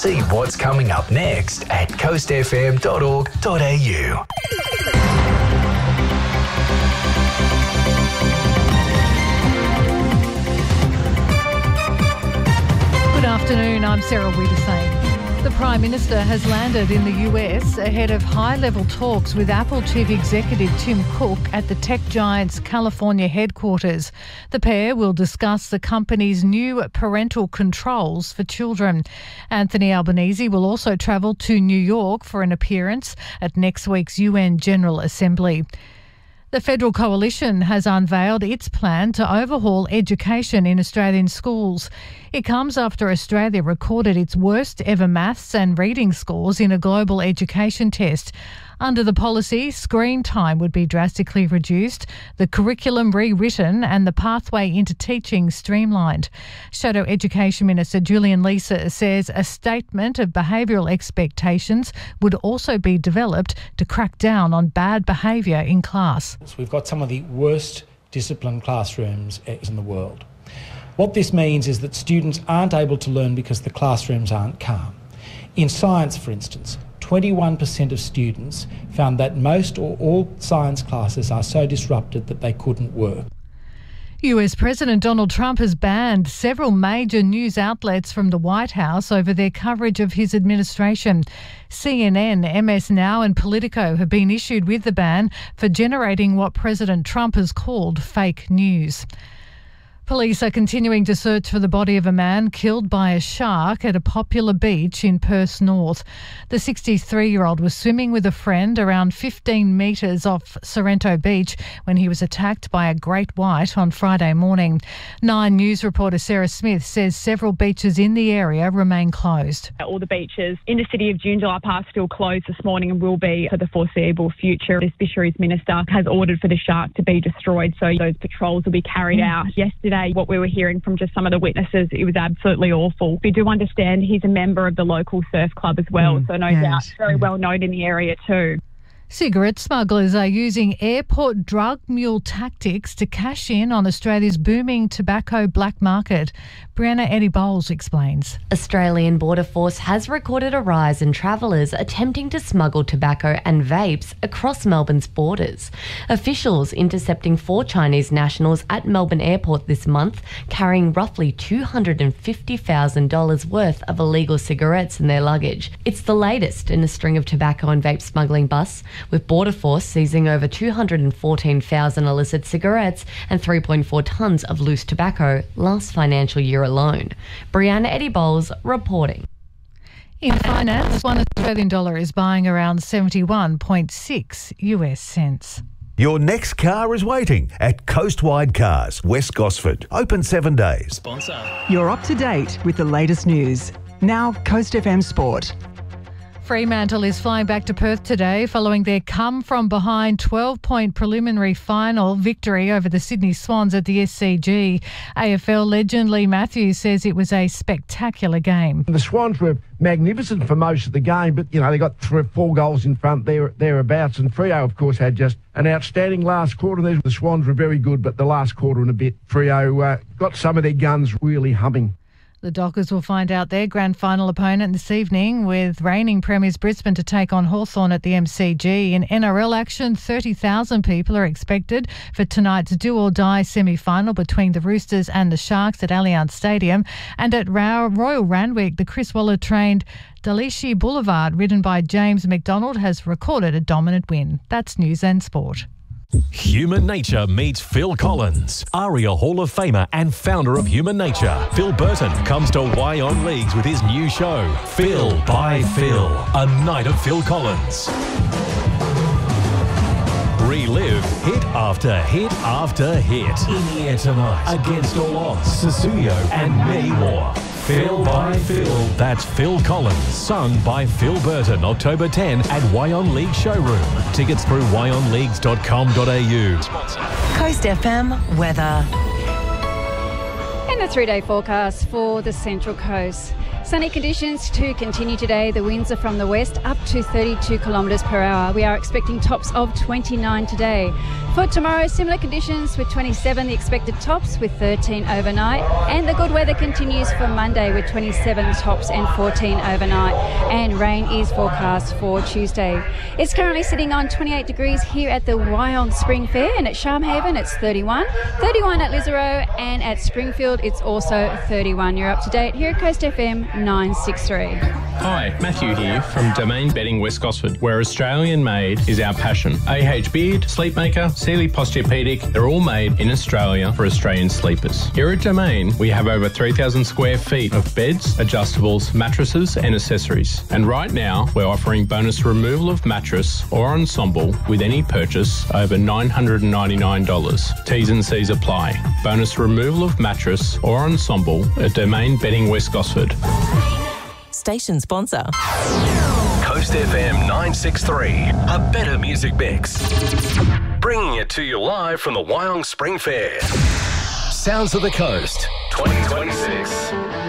See what's coming up next at coastfm.org.au. Good afternoon, I'm Sarah Wiedersame. The Prime Minister has landed in the US ahead of high-level talks with Apple Chief Executive Tim Cook at the tech giant's California headquarters. The pair will discuss the company's new parental controls for children. Anthony Albanese will also travel to New York for an appearance at next week's UN General Assembly. The Federal Coalition has unveiled its plan to overhaul education in Australian schools. It comes after Australia recorded its worst ever maths and reading scores in a global education test. Under the policy, screen time would be drastically reduced, the curriculum rewritten and the pathway into teaching streamlined. Shadow Education Minister Julian Leeser says a statement of behavioural expectations would also be developed to crack down on bad behaviour in class. We've got some of the worst disciplined classrooms in the world. What this means is that students aren't able to learn because the classrooms aren't calm. In science, for instance, 21% of students found that most or all science classes are so disrupted that they couldn't work. US President Donald Trump has banned several major news outlets from the White House over their coverage of his administration. CNN, MS Now and Politico have been issued with the ban for generating what President Trump has called fake news. Police are continuing to search for the body of a man killed by a shark at a popular beach in Perth North. The 63-year-old was swimming with a friend around 15 metres off Sorrento Beach when he was attacked by a great white on Friday morning. Nine News reporter Sarah Smith says several beaches in the area remain closed. All the beaches in the city of Joondalup are still closed this morning and will be for the foreseeable future. The Fisheries Minister has ordered for the shark to be destroyed, so those patrols will be carried out. Yesterday, what we were hearing from just some of the witnesses, it was absolutely awful. We do understand he's a member of the local surf club as well, so no doubt very well known in the area too. Cigarette smugglers are using airport drug mule tactics to cash in on Australia's booming tobacco black market. Brianna Eddie Bowles explains. Australian Border Force has recorded a rise in travellers attempting to smuggle tobacco and vapes across Melbourne's borders. Officials intercepting 4 Chinese nationals at Melbourne Airport this month carrying roughly $250,000 worth of illegal cigarettes in their luggage. It's the latest in a string of tobacco and vape smuggling busts, with Border Force seizing over 214,000 illicit cigarettes and 3.4 tonnes of loose tobacco last financial year alone. Brianna Eddie Bowles reporting. In finance, $1 Australian is buying around 71.6 US cents. Your next car is waiting at Coastwide Cars, West Gosford. Open 7 days. Sponsor. You're up to date with the latest news. Now, Coast FM Sport. Fremantle is flying back to Perth today following their come-from-behind 12-point preliminary final victory over the Sydney Swans at the SCG. AFL legend Lee Matthews says it was a spectacular game. The Swans were magnificent for most of the game, but, they got 3 or 4 goals in front thereabouts. And Freo, of course, had just an outstanding last quarter. The Swans were very good, but the last quarter and a bit, Freo got some of their guns really humming. The Dockers will find out their grand final opponent this evening with reigning premiers Brisbane to take on Hawthorn at the MCG. In NRL action, 30,000 people are expected for tonight's do-or-die semi-final between the Roosters and the Sharks at Allianz Stadium. And at Royal Randwick, the Chris Waller-trained Dalishi Boulevard, ridden by James McDonald, has recorded a dominant win. That's News and Sport. Human Nature meets Phil Collins, ARIA Hall of Famer and founder of Human Nature. Phil Burton comes to Y on Leagues with his new show, Phil by Phil, a night of Phil Collins. Relive hit after hit after hit. In the air tonight, Against All Odds, Susuyo and many more. Phil by Phil. That's Phil Collins, sung by Phil Burton, October 10 at Wyon League Showroom. Tickets through wyonleagues.com.au. Coast FM weather. And the 3-day forecast for the Central Coast. Sunny conditions to continue today. The winds are from the west up to 32 kilometres per hour. We are expecting tops of 29 today. For tomorrow, similar conditions with 27 the expected tops with 13 overnight. And the good weather continues for Monday with 27 tops and 14 overnight. And rain is forecast for Tuesday. It's currently sitting on 28 degrees here at the Wyong Spring Fair, and at Sharmhaven it's 31. 31 at Lisero, and at Springfield it's also 31. You're up to date here at Coast FM 963. Hi, Matthew here from Domain Bedding West Gosford, where Australian made is our passion. AH Beard, Sleepmaker, Sealy Posturepedic, they're all made in Australia for Australian sleepers. Here at Domain, we have over 3,000 square feet of beds, adjustables, mattresses and accessories. And right now, we're offering bonus removal of mattress or ensemble with any purchase over $999. T's and C's apply. Bonus removal of mattress or ensemble at Domain Bedding West Gosford. Station sponsor. Coast FM 963, a better music mix. Bringing it to you live from the Wyong Spring Fair. Sounds of the Coast 2026.